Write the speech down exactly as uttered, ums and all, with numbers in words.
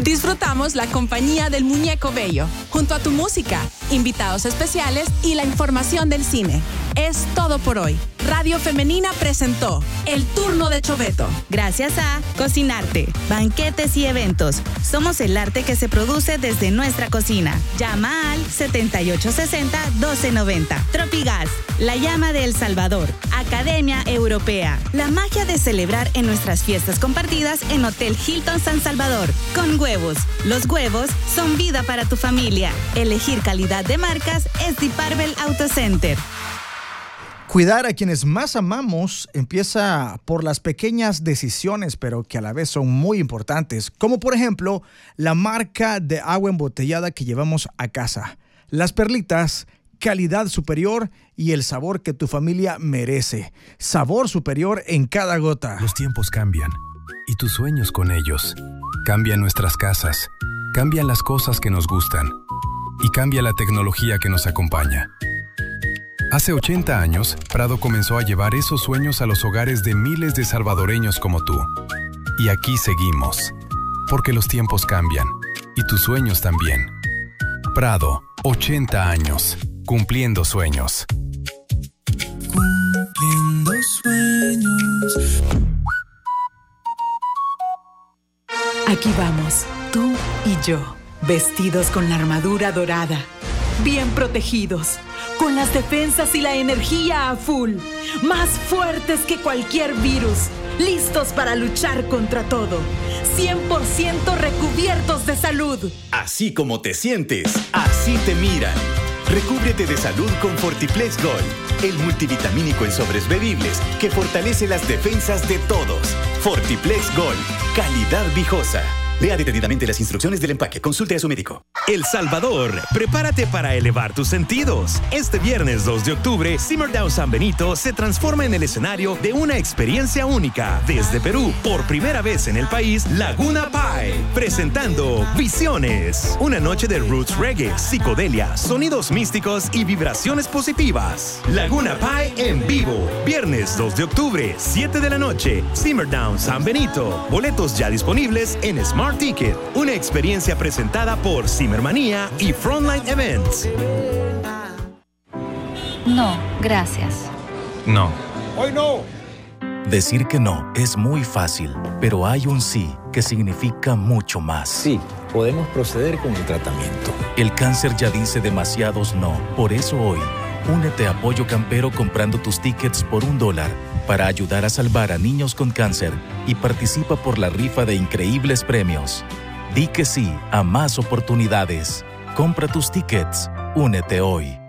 Disfrutamos la compañía del Muñeco Bello, junto a tu música, invitados especiales y la información del cine. Es todo por hoy. Radio Femenina presentó El Turno de Choveto. Gracias a Cocinarte, banquetes y eventos. Somos el arte que se produce desde nuestra cocina. Llama al setenta y ocho sesenta, doce noventa. Tropigas, la llama de El Salvador. Academia Europea, la magia de celebrar en nuestras fiestas compartidas en Hotel Hilton San Salvador. Con huevos. Los huevos son vida para tu familia. Elegir calidad de marcas es Deep Purple Auto Center. Cuidar a quienes más amamos empieza por las pequeñas decisiones, pero que a la vez son muy importantes, como por ejemplo la marca de agua embotellada que llevamos a casa. Las Perlitas, calidad superior y el sabor que tu familia merece. Sabor superior en cada gota. Los tiempos cambian y tus sueños con ellos. Cambian nuestras casas, cambian las cosas que nos gustan y cambia la tecnología que nos acompaña. Hace ochenta años, Prado comenzó a llevar esos sueños a los hogares de miles de salvadoreños como tú. Y aquí seguimos, porque los tiempos cambian, y tus sueños también. Prado, ochenta años, cumpliendo sueños. Cumpliendo sueños. Aquí vamos, tú y yo, vestidos con la armadura dorada, bien protegidos, con las defensas y la energía a full, más fuertes que cualquier virus, listos para luchar contra todo, cien por ciento recubiertos de salud. Así como te sientes, así te miran. Recúbrete de salud con Fortiplex Gold, el multivitamínico en sobres bebibles que fortalece las defensas de todos. Fortiplex Gold, calidad viejosa. Lea detenidamente las instrucciones del empaque. Consulte a su médico. El Salvador, prepárate para elevar tus sentidos. Este viernes dos de octubre, Simmerdown San Benito se transforma en el escenario de una experiencia única. Desde Perú, por primera vez en el país, Laguna Pie, presentando Visiones. Una noche de roots reggae, psicodelia, sonidos místicos y vibraciones positivas. Laguna Pie en vivo. Viernes dos de octubre, siete de la noche, Simmerdown San Benito. Boletos ya disponibles en Smart Ticket, una experiencia presentada por Zimmermanía y Frontline Events. No, gracias. No. Hoy no. Decir que no es muy fácil, pero hay un sí que significa mucho más. Sí, podemos proceder con el tratamiento. El cáncer ya dice demasiados no. Por eso hoy, únete a Apoyo Campero comprando tus tickets por un dólar para ayudar a salvar a niños con cáncer y participa por la rifa de increíbles premios. Di que sí a más oportunidades. Compra tus tickets. Únete hoy.